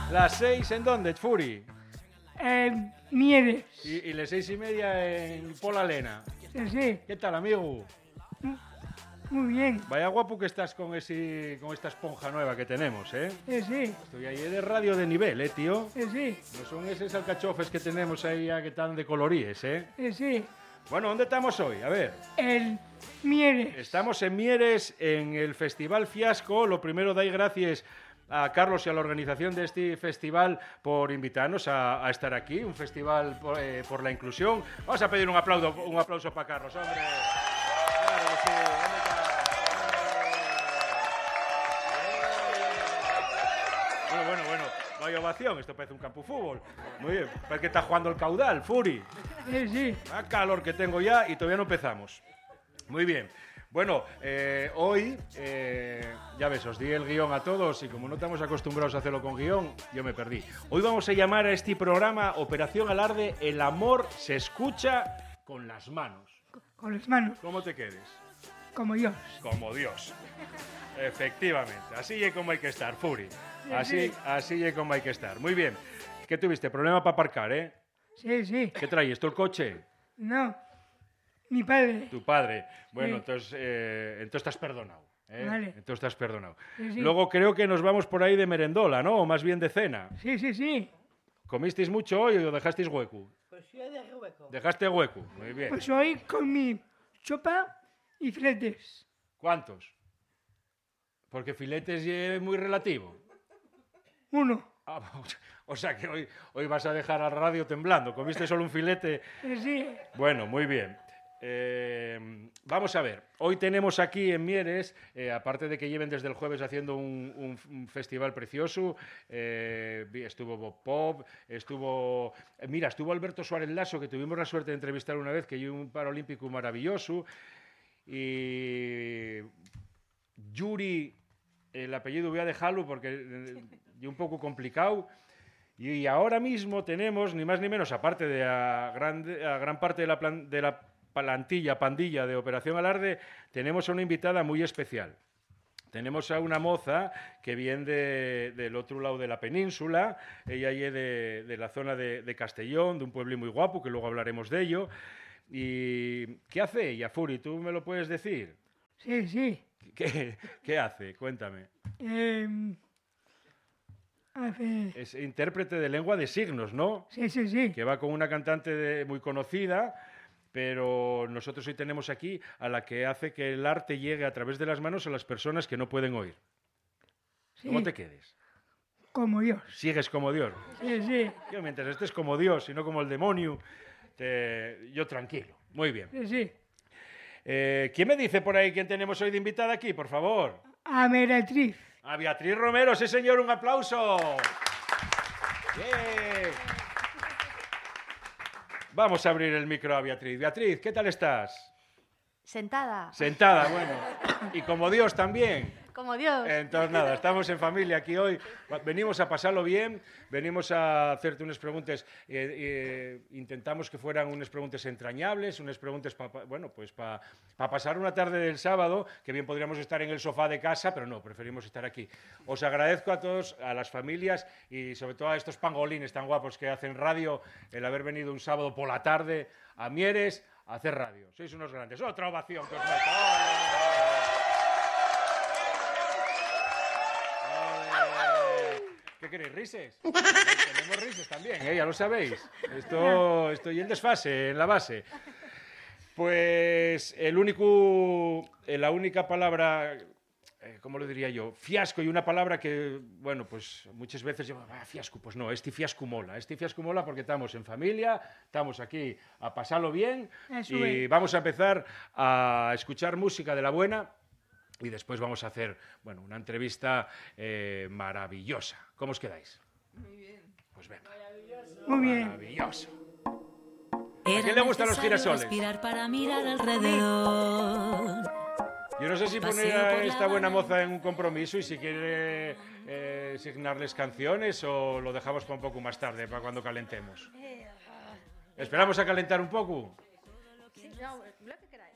¿Las 6 en dónde, Furi? En Mieres. Y las 6:30 en Pola Lena. Sí, ¿Qué tal, amigo? muy bien. Vaya guapo que estás con esta esponja nueva que tenemos, ¿eh? Sí, Estoy ahí de radio de nivel, tío. sí, No son esos alcachofes que tenemos ahí ya que están de coloríes, ¿eh? sí. Bueno, ¿dónde estamos hoy? A ver. En Mieres. Estamos en Mieres, en el Festival Fiasco. Lo primero, doy gracias a Carlos y a la organización de este festival por invitarnos a estar aquí. Un festival por la inclusión. Vamos a pedir un aplauso para Carlos, hombre. Claro que sí. ¿Dónde está? Bueno. Vaya ovación. Esto parece un campo de fútbol. Muy bien. Parece que está jugando el caudal, Furi. Sí. A calor que tengo ya y todavía no empezamos. Muy bien. Bueno, hoy, ya ves, os di el guión a todos y como no estamos acostumbrados a hacerlo con guión, yo me perdí. Hoy vamos a llamar a este programa Operación Alarde, el amor se escucha con las manos. Con las manos, ¿Cómo te quedes? como Dios. Como Dios. Efectivamente, así es como hay que estar, Furi. Así es como hay que estar. Muy bien. ¿Qué tuviste? Problema para aparcar, ¿eh? Sí. ¿Qué traes? ¿Tú el coche? No, mi padre. Tu padre. Bueno, Sí. entonces estás perdonado. ¿eh? Vale. Entonces estás perdonado. Sí. Luego creo que nos vamos por ahí de merendola, ¿no? O más bien de cena. Sí. ¿Comisteis mucho hoy o dejasteis hueco? Pues yo dejé hueco. Dejaste hueco. Muy bien. Pues hoy con mi sopa y filetes. ¿Cuántos? Porque filetes es muy relativo. 1. Ah, o sea que hoy vas a dejar a la radio temblando. ¿Comiste solo un filete? Sí. Bueno, muy bien. Vamos a ver, hoy tenemos aquí en Mieres, aparte de que lleven desde el jueves haciendo un festival precioso, estuvo Bob Pop, estuvo Alberto Suárez Lasso, que tuvimos la suerte de entrevistar una vez, que es un paralímpico maravilloso, y Yuri, el apellido voy a dejarlo porque es un poco complicado. Y ahora mismo tenemos, ni más ni menos, aparte de a gran parte de la pandilla de Operación Alarde, tenemos a una invitada muy especial. Tenemos a una moza que viene del otro lado de la península, ella es de la zona de Castellón, de un pueblo muy guapo, que luego hablaremos de ello. ¿Y qué hace ella, Furi? ¿Tú me lo puedes decir? Sí. ¿Qué hace? Cuéntame. Es intérprete de lengua de signos, ¿no? Sí. Que va con una cantante muy conocida, pero nosotros hoy tenemos aquí a la que hace que el arte llegue a través de las manos a las personas que no pueden oír. Sí. ¿Cómo te quedes? Como Dios. ¿Sigues como Dios? Sí. Yo, mientras estés como Dios y no como el demonio, yo tranquilo. Muy bien. Sí. ¿Quién me dice por ahí quién tenemos hoy de invitada aquí, por favor? A Meretriz. A Beatriz Romero, sí señor, un aplauso. ¡Bien! Vamos a abrir el micro a Beatriz. Beatriz, ¿qué tal estás? Sentada. Sentada, bueno. Y como Dios también. Como Dios. Entonces nada, estamos en familia aquí hoy. Venimos a pasarlo bien, venimos a hacerte unas preguntas. Intentamos que fueran unas preguntas entrañables, unas preguntas para pasar una tarde del sábado, que bien podríamos estar en el sofá de casa, pero no, preferimos estar aquí. Os agradezco a todos, a las familias y sobre todo a estos pangolines tan guapos que hacen radio, el haber venido un sábado por la tarde a Mieres a hacer radio. Sois unos grandes. Otra ovación que os meto. ¿Qué queréis? ¿Rises? Tenemos rises también, ya lo sabéis. Estoy en desfase, en la base. Pues la única palabra, ¿cómo lo diría yo? Fiasco, y una palabra que, bueno, pues muchas veces digo, fiasco, pues no, este fiasco mola porque estamos en familia, estamos aquí a pasarlo bien. Eso y es. vamos a empezar a escuchar música de la buena. Y después vamos a hacer, bueno, una entrevista maravillosa. ¿Cómo os quedáis? Muy bien. Pues venga. Muy bien. Maravilloso. ¿A quién le gustan los girasoles? Respirar para mirar alrededor. Yo no sé si poner a esta buena moza en un compromiso y si quiere asignarles canciones o lo dejamos para un poco más tarde, para cuando calentemos. ¿Esperamos a calentar un poco? No, lo que queráis.